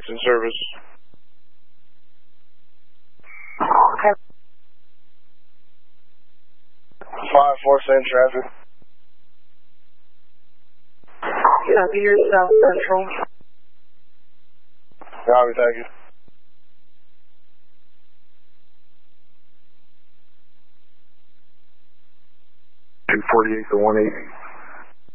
48's in service. Okay. 5-4, same traffic. Copy your South Central. Copy, thank you. 248 to 180.